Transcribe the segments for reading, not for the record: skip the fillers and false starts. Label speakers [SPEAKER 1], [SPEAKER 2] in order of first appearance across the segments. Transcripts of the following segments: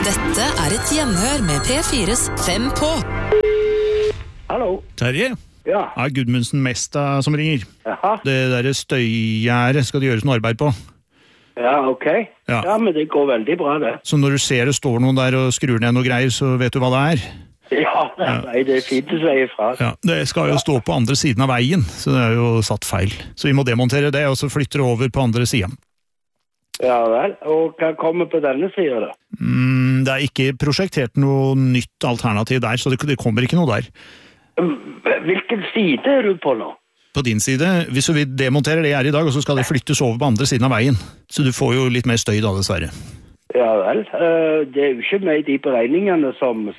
[SPEAKER 1] Dette et gjenhør med P4's 5 på.
[SPEAKER 2] Hallo.
[SPEAKER 3] Terje?
[SPEAKER 2] Ja.
[SPEAKER 3] Gudmundsen Mesta som ringer.
[SPEAKER 2] Jaha.
[SPEAKER 3] Det der støygjerdet skal det gjøres noe arbeid på.
[SPEAKER 2] Ja, ok.
[SPEAKER 3] Ja.
[SPEAKER 2] Ja, men det går veldig bra, det.
[SPEAKER 3] Så når du ser det står noen der og skrur ned noe greier, så vet du hva det er?
[SPEAKER 2] Ja, nei, det fint å si ifra.
[SPEAKER 3] Ja, det skal jo stå på andre siden av veien, så det jo satt feil. Så vi må demontere det, og så flytter det over på andre siden.
[SPEAKER 2] Ja vel, og hva kommer på denne siden da?
[SPEAKER 3] Det ikke prosjektert noe nytt alternativ der, så det kommer ikke noe der.
[SPEAKER 2] Hvilken side du på nå?
[SPEAKER 3] På din side, hvis vi demonterer det her i dag, og så skal det flyttes over på andre siden av veien. Så du får jo litt mer støy da, dessverre.
[SPEAKER 2] Ja vel, det jo ikke med i de beregningene som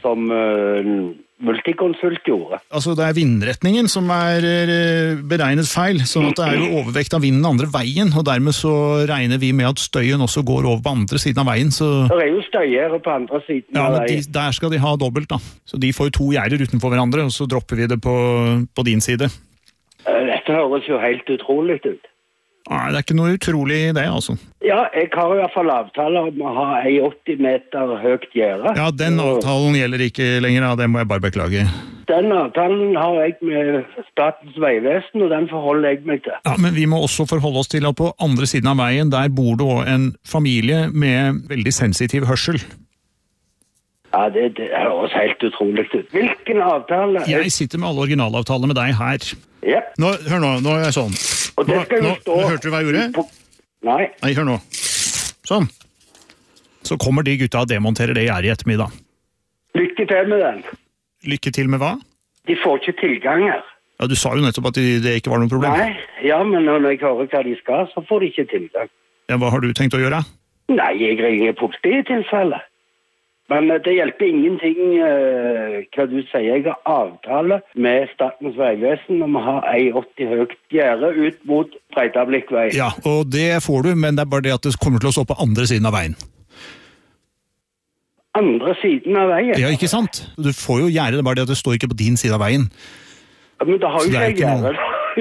[SPEAKER 2] Multiconsult gjorde.
[SPEAKER 3] Altså, det vindretningen som beregnet feil, sånn at det jo overvekt av vinden andre veien, og dermed så regner vi med at støyen også går over på andre siden av veien, så...
[SPEAKER 2] Det jo støyere på andre siden av veien.
[SPEAKER 3] Ja, der skal de ha dobbelt da. Så de får jo 2 gjerder utenfor hverandre, og så dropper vi det på din side.
[SPEAKER 2] Dette høres jo helt utrolig ut.
[SPEAKER 3] Nei, det ikke noe utrolig i det, altså. Ja,
[SPEAKER 2] jeg har i hvert fall avtale om å ha 80 meter høyt gjerde.
[SPEAKER 3] Ja, den avtalen gjelder ikke lenger, ja, det må jeg bare beklage.
[SPEAKER 2] Den avtalen har jeg med Statens Vegvesen, og den forholder jeg meg til.
[SPEAKER 3] Ja, men vi må også forholde oss til at på andre siden av veien, der bor det også en familie med veldig sensitiv hørsel.
[SPEAKER 2] Ja, det høres helt utrolig ut. Hvilken avtale?
[SPEAKER 3] Jeg sitter med alle originalavtaler med deg her.
[SPEAKER 2] Ja.
[SPEAKER 3] Hør nå jeg sånn.
[SPEAKER 2] Og det skal jo stå...
[SPEAKER 3] Hørte du hva jeg gjorde?
[SPEAKER 2] Nei.
[SPEAKER 3] Nei, hør nå. Sånn. Så kommer de gutta og demonterer det gjerdet i ettermiddag.
[SPEAKER 2] Lykke til med den.
[SPEAKER 3] Lykke til med hva?
[SPEAKER 2] De får ikke tilgang her.
[SPEAKER 3] Ja, du sa jo nettopp at det ikke var noe problem.
[SPEAKER 2] Nei, ja, men når jeg hører hva de skal, så får de ikke tilgang.
[SPEAKER 3] Ja, hva har du tenkt å gjøre?
[SPEAKER 2] Nei, jeg ringer politiet i tilfelle. Men det hjelper ingenting hva du sier. Jeg har avtale med Statens Vegvesen om å ha 80 høyt gjerde ut mot Breidablikk-vei.
[SPEAKER 3] Ja, og det får du, men det bare det at det kommer til å stå på andre siden av veien.
[SPEAKER 2] Andre siden av veien?
[SPEAKER 3] Ja, ikke sant? Du får jo gjerde, det bare det at det står ikke på din side av veien.
[SPEAKER 2] Ja, men da har jo ikke gjerde.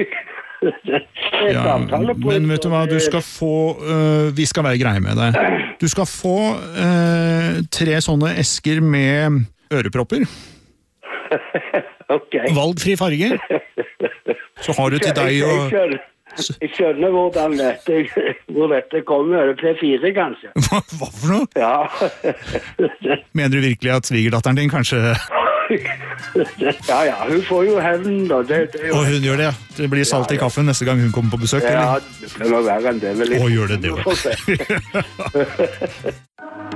[SPEAKER 3] Ja, men vet du hva, du skal få vi skal være greie med deg. Du skal få 3 sånne esker med ørepropper.
[SPEAKER 2] Ok.
[SPEAKER 3] Valgfri farge. Så har du til deg og...
[SPEAKER 2] Jeg skjønner hvor dette kommer. Er det P4 kanskje?
[SPEAKER 3] Hva for noe?
[SPEAKER 2] Ja.
[SPEAKER 3] Mener du virkelig at svigerdatteren din kanskje...
[SPEAKER 2] Ja, hun får jo hevn da.
[SPEAKER 3] Og hun gjør det, ja. Det blir salt i kaffen neste gang hun kommer på besøk, eller?
[SPEAKER 2] Ja, det må være en det.
[SPEAKER 3] Å, gjør det også.